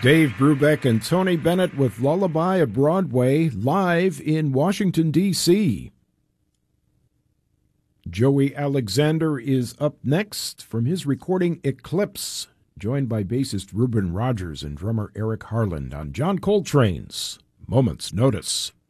Dave Brubeck and Tony Bennett with Lullaby of Broadway live in Washington, D.C. Joey Alexander is up next from his recording Eclipse, joined by bassist Reuben Rogers and drummer Eric Harland on John Coltrane's Moment's Notice.